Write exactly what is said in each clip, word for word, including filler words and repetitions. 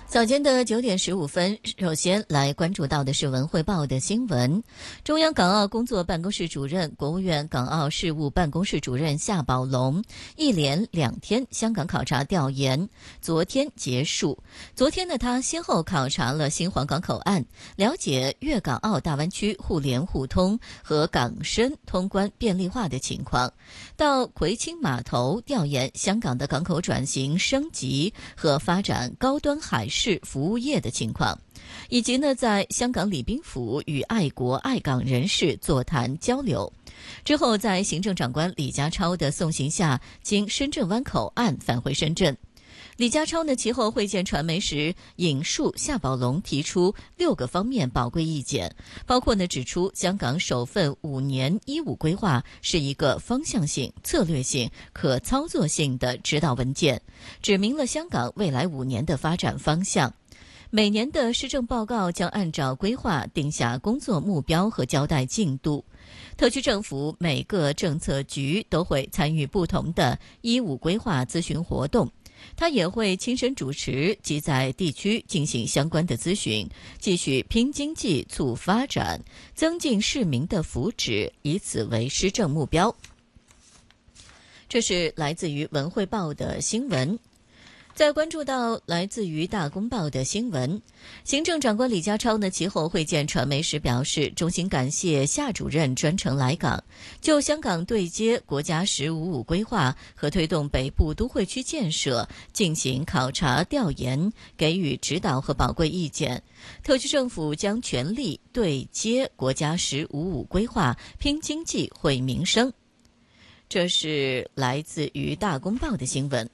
早间的九点十五分，首先来关注到的是文汇报的新闻。中央港澳工作办公室主任、国务院港澳事务办公室主任夏宝龙一连两天香港考察调研，昨天结束。昨天呢，他先后考察了新皇岗口岸，了解粤港澳大湾区互联互通和港深通关便利化的情况；到葵青码头调研香港的港口转型升级和发展高端海事是服务业的情况，以及呢，在香港礼宾府与爱国爱港人士座谈交流。之后，在行政长官李家超的送行下，经深圳湾口岸返回深圳。李家超呢，其后会见传媒时，引述夏宝龙提出六个方面宝贵意见，包括呢指出香港首份五年一五规划是一个方向性、策略性、可操作性的指导文件，指明了香港未来五年的发展方向。每年的施政报告将按照规划定下工作目标和交代进度。特区政府每个政策局都会参与不同的一五规划咨询活动。他也会亲身主持及在地区进行相关的咨询，继续拼经济促发展，增进市民的福祉，以此为施政目标。这是来自于文汇报的新闻。再关注到来自于大公报的新闻，行政长官李家超呢其后会见传媒时表示，衷心感谢夏主任专程来港，就香港对接国家“十五五”规划和推动北部都会区建设进行考察调研，给予指导和宝贵意见。特区政府将全力对接国家“十五五”规划，拼经济惠民生。这是来自于大公报的新闻。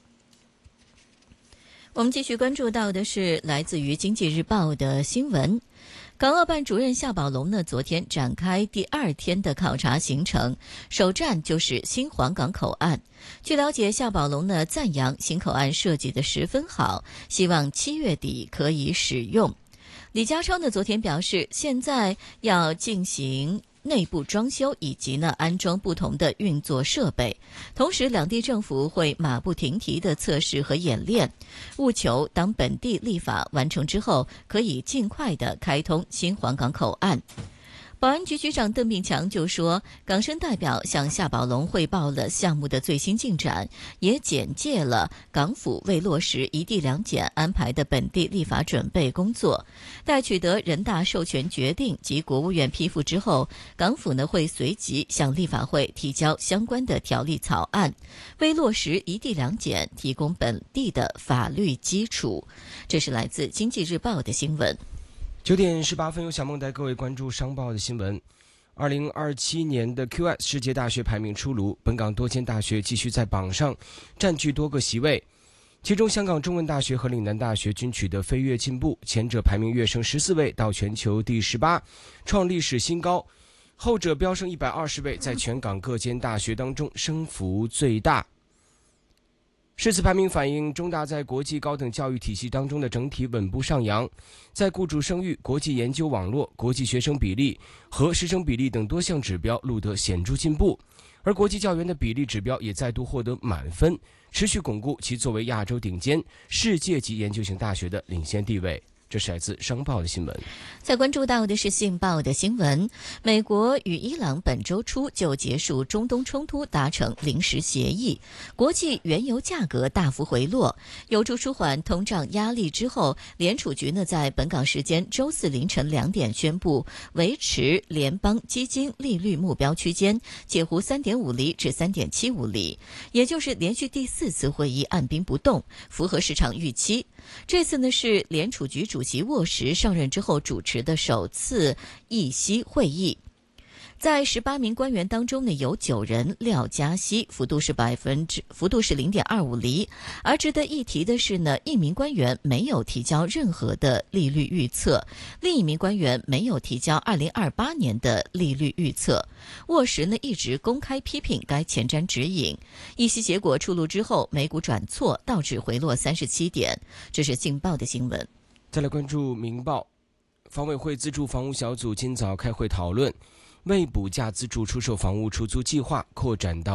我们继续关注到的是来自于经济日报的新闻。港澳办主任夏宝龙呢，昨天展开第二天的考察行程，首站就是新皇岗口岸。据了解，夏宝龙呢赞扬新口岸设计得十分好，希望七月底可以使用。李家超呢昨天表示，现在要进行内部装修以及呢安装不同的运作设备，同时两地政府会马不停蹄的测试和演练，务求当本地立法完成之后，可以尽快的开通新皇岗口岸。保安局局长邓炳强就说，港深代表向夏宝龙汇报了项目的最新进展，也简介了港府为落实一地两检安排的本地立法准备工作。待取得人大授权决定及国务院批复之后，港府呢会随即向立法会提交相关的条例草案，为落实一地两检提供本地的法律基础。这是来自经济日报的新闻。 九点十八分，由小梦带各位关注商报的新闻。二零二七年的 Q S 世界大学排名出炉，本港多间大学继续在榜上占据多个席位，其中香港中文大学和岭南大学均取得飞跃进步，前者排名跃升十四位到全球第十八，创历史新高，后者飙升一百二十位，在全港各间大学当中升幅最大。是次排名反映中大在国际高等教育体系当中的整体稳步上扬，在雇主生育、国际研究网络、国际学生比例和师生比例等多项指标录得显著进步，而国际教员的比例指标也再度获得满分，持续巩固其作为亚洲顶尖世界级研究型大学的领先地位。这是来自商报的新闻。 再关注到的是信报的新闻，美国与伊朗本周初就结束中东冲突达成临时协议，国际原油价格大幅回落，有助舒缓通胀压力之后，联储局呢在本港时间周四凌晨两点宣布，维持联邦基金利率目标区间介乎 三点五 厘至 三点七五 厘，也就是连续第四次会议按兵不动，符合市场预期。这次呢是联储局主席沃什上任之后主持的首次议息会议。在十八名官员当中呢，有九人料加息，幅度是百分之幅度是 零点二五 厘。而值得一提的是呢，一名官员没有提交任何的利率预测，另一名官员没有提交二零二八年的利率预测。沃什呢一直公开批评该前瞻指引。议息结果出炉之后，美股转挫，道指回落三十七点。这是劲爆的新闻。 再来关注明报，房委会资助房屋小组今早开会讨论，为补价资助出售房屋出租计划扩展到